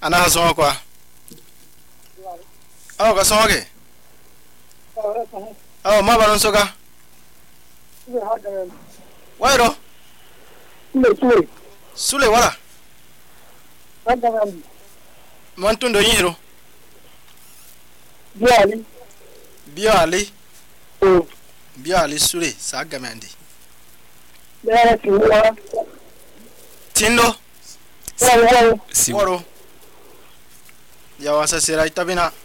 ana hasonga kwa aw ka songa ke aw ma baron soga wairo sule wala mantundo yiro biali sule sagamandi tindo woro ya wasa sera itabina